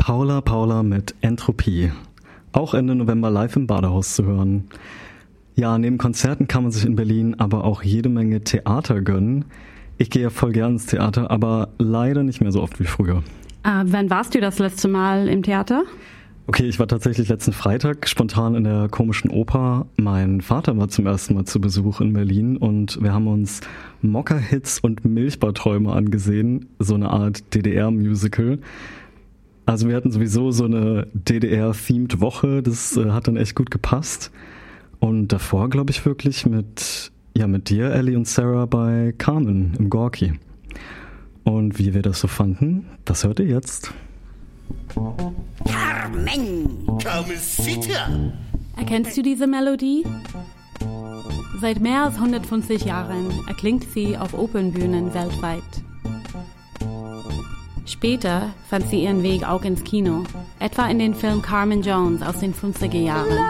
Paula mit Entropie. Auch Ende November live im Badehaus zu hören. Ja, neben Konzerten kann man sich in Berlin aber auch jede Menge Theater gönnen. Ich gehe ja voll gern ins Theater, aber leider nicht mehr so oft wie früher. Wann warst du das letzte Mal im Theater? Okay, ich war tatsächlich letzten Freitag spontan in der Komischen Oper. Mein Vater war zum ersten Mal zu Besuch in Berlin und wir haben uns Mokka-Hits und Milchbarträume angesehen, so eine Art DDR-Musical. Also wir hatten sowieso so eine DDR-themed Woche, das hat dann echt gut gepasst. Und davor, glaube ich, wirklich mit dir, Ellie und Sarah bei Carmen im Gorki. Und wie wir das so fanden, das hört ihr jetzt. Carmencita! Erkennst du diese Melodie? Seit mehr als 150 Jahren erklingt sie auf Opernbühnen weltweit. Später fand sie ihren Weg auch ins Kino, etwa in den Film Carmen Jones aus den 50er Jahren.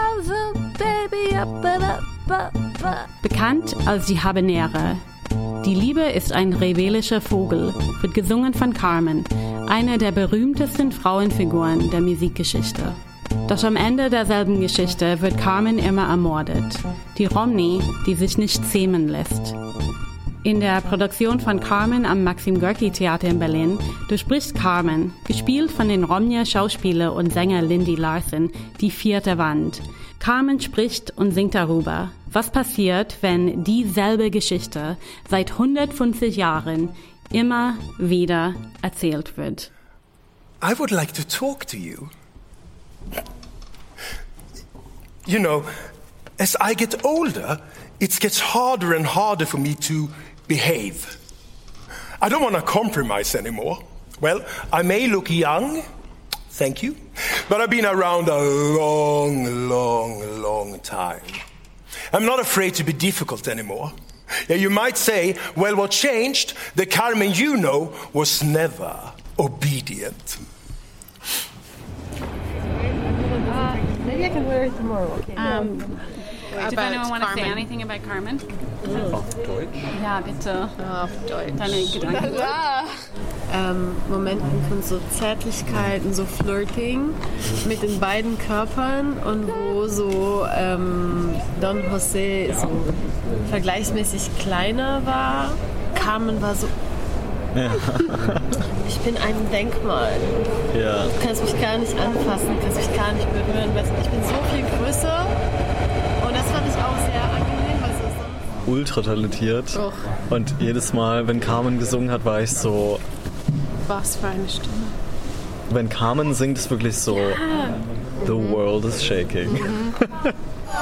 Bekannt als die Habanera. Die Liebe ist ein rebellischer Vogel, wird gesungen von Carmen, einer der berühmtesten Frauenfiguren der Musikgeschichte. Doch am Ende derselben Geschichte wird Carmen immer ermordet. Die Romney, die sich nicht zähmen lässt. In der Produktion von Carmen am Maxim Gorki Theater in Berlin durchbricht Carmen, gespielt von den Romney Schauspieler und Sänger Lindy Larson, die vierte Wand. Carmen spricht und singt darüber, was passiert, wenn dieselbe Geschichte seit 150 Jahren immer wieder erzählt wird. I would like to talk to you. You know, as I get older, it gets harder and harder for me to behave. I don't want to compromise anymore. Well, I may look young, thank you, but I've been around a long time. I'm not afraid to be difficult anymore. Yeah, you might say, well, what changed? The Carmen you know was never obedient. Maybe I can wear it tomorrow. Okay. Does anyone want to say anything about Carmen? Auf Deutsch? Ja, bitte. Auf Deutsch. Deine Gedanken. Momenten von so Zärtlichkeiten, so Flirting mit den beiden Körpern und wo so Don José so vergleichsmäßig kleiner war. Carmen war so... Ja. Ich bin ein Denkmal. Ja. Du kannst mich gar nicht anfassen, du kannst mich gar nicht berühren. Ich bin so viel größer und das fand ich auch sehr angenehm. Weil so Ultra talentiert. Och. Und jedes Mal, wenn Carmen gesungen hat, war ich so... Was für eine Stimme. Wenn Carmen singt, ist wirklich so... The world is shaking.